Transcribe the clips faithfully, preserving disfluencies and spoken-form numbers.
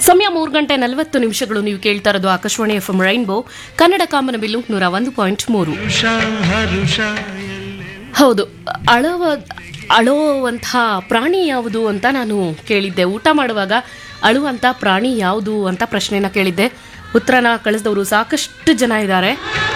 ಸಮಯ ಮೂರು ಗಂಟೆ ನಲವತ್ತು ನಿಮಿಷಗಳು. ನೀವು ಕೇಳ್ತಾ ಇರೋದು Akashvani F M rainbow Kannada ಕಾಮನಬಿಲ್ಲು ನೂರ ಒಂದು ಪಾಯಿಂಟ್ ಮೂರು. ಹೌದು, ಅಳವ ಅಳುವಂತಹ ಪ್ರಾಣಿ ಯಾವುದು ಅಂತ ನಾನು ಕೇಳಿದ್ದೆ. ಊಟ ಮಾಡುವಾಗ ಅಳುವಂಥ ಪ್ರಾಣಿ ಯಾವುದು ಅಂತ ಪ್ರಶ್ನೆನ ಕೇಳಿದ್ದೆ. ಉತ್ತರನ ಕಳಿಸಿದವರು ಸಾಕಷ್ಟು ಜನ ಇದ್ದಾರೆ.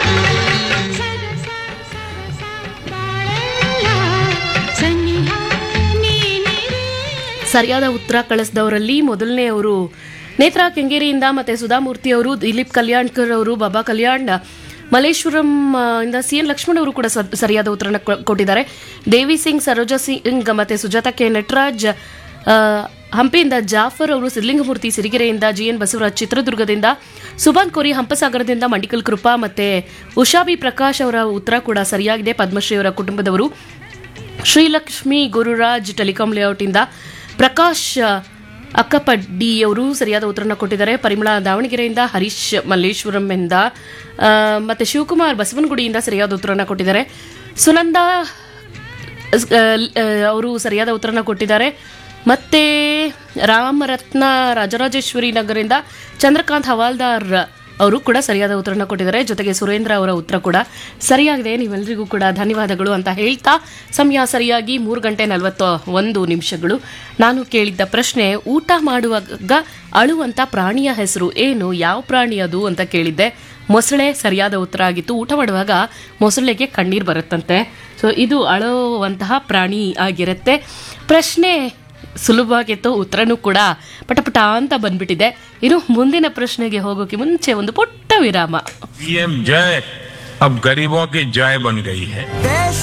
ಸರಿಯಾದ ಉತ್ತರ ಕಳಿಸಿದವರಲ್ಲಿ ಮೊದಲನೆಯವರು ನೇತ್ರಾ ಕೆಂಗೇರಿಯಿಂದ, ಮತ್ತೆ ಸುಧಾಮೂರ್ತಿ ಅವರು, ದಿಲೀಪ್ ಕಲ್ಯಾಣ್ಕರ್ ಅವರು, ಬಾಬಾ ಕಲ್ಯಾಣ್ ಮಲೇಶ್ವರಂ ಇಂದ, ಸಿ ಎನ್ ಲಕ್ಷ್ಮಣ್ ಅವರು ಕೂಡ ಸರಿಯಾದ ಉತ್ತರನ ಕೊಟ್ಟಿದ್ದಾರೆ. ದೇವಿ ಸಿಂಗ್, ಸರೋಜಾ ಸಿಂಗ್ ಮತ್ತೆ ಸುಜಾತಾ ಕೆ ನಟರಾಜ್ ಹಂಪಿಯಿಂದ, ಜಾಫರ್ ಅವರು ಸಿದ್ಲಿಂಗಮೂರ್ತಿ ಸಿರಿಗೆರೆಯಿಂದ, ಜಿ ಎನ್ ಬಸವರಾಜ್ ಚಿತ್ರದುರ್ಗದಿಂದ, ಸುಭಾನ್ ಕೋರಿ ಹಂಪಸಾಗರದಿಂದ, ಮಂಡಿಕಲ್ ಕೃಪಾ ಮತ್ತೆ ಉಷಾಬಿ ಪ್ರಕಾಶ್ ಅವರ ಉತ್ತರ ಕೂಡ ಸರಿಯಾಗಿದೆ. ಪದ್ಮಶ್ರೀ ಅವರ ಕುಟುಂಬದವರು. ಶ್ರೀಲಕ್ಷ್ಮಿ ಗುರುರಾಜ್ ಟೆಲಿಕಾಂ ಲೇಔಟಿಂದ, ಪ್ರಕಾಶ್ ಅಕ್ಕಪಡ್ಡಿ ಅವರು ಸರಿಯಾದ ಉತ್ತರನ ಕೊಟ್ಟಿದ್ದಾರೆ. ಪರಿಮಳ ದಾವಣಗೆರೆಯಿಂದ, ಹರೀಶ್ ಮಲ್ಲೇಶ್ವರಂ ಇಂದ, ಮತ್ತೆ ಶಿವಕುಮಾರ್ ಬಸವನಗುಡಿಯಿಂದ ಸರಿಯಾದ ಉತ್ತರನ ಕೊಟ್ಟಿದ್ದಾರೆ. ಸುನಂದ ಅವರು ಸರಿಯಾದ ಉತ್ತರನ ಕೊಟ್ಟಿದ್ದಾರೆ. ಮತ್ತೆ ರಾಮರತ್ನ ರಾಜರಾಜೇಶ್ವರಿ ನಗರದಿಂದ ಚಂದ್ರಕಾಂತ್ ಹವಾಲ್ದಾರ್ ಅವರು ಕೂಡ ಸರಿಯಾದ ಉತ್ತರನ ಕೊಟ್ಟಿದ್ದಾರೆ. ಜೊತೆಗೆ ಸುರೇಂದ್ರ ಅವರ ಉತ್ತರ ಕೂಡ ಸರಿಯಾಗಿದೆ. ನೀವೆಲ್ಲರಿಗೂ ಕೂಡ ಧನ್ಯವಾದಗಳು ಅಂತ ಹೇಳ್ತಾ, ಸಮಯ ಸರಿಯಾಗಿ ಮೂರು ಗಂಟೆ ನಲವತ್ತ ಒಂದು ನಿಮಿಷಗಳು. ನಾನು ಕೇಳಿದ್ದ ಪ್ರಶ್ನೆ, ಊಟ ಮಾಡುವಾಗ ಅಳುವಂಥ ಪ್ರಾಣಿಯ ಹೆಸರು ಏನು, ಯಾವ ಪ್ರಾಣಿ ಅದು ಅಂತ ಕೇಳಿದ್ದೆ. ಮೊಸಳೆ ಸರಿಯಾದ ಉತ್ತರ ಆಗಿತ್ತು. ಊಟ ಮಾಡುವಾಗ ಮೊಸಳೆಗೆ ಕಣ್ಣೀರು ಬರುತ್ತಂತೆ. ಸೊ ಇದು ಅಳುವಂತಹ ಪ್ರಾಣಿ ಆಗಿರುತ್ತೆ. ಪ್ರಶ್ನೆ ಸುಲಭವಾಗಿತ್ತು, ಉತ್ತರನೂ ಕೂಡ ಪಟಪಟ ಅಂತ ಬಂದ್ಬಿಟ್ಟಿದೆ. ಇನ್ನು ಮುಂದಿನ ಪ್ರಶ್ನೆಗೆ ಹೋಗೋಕೆ ಮುಂಚೆ ಒಂದು ಪುಟ್ಟ ವಿರಾಮ. पीएम जय अब गरीबों की जय बन गई है.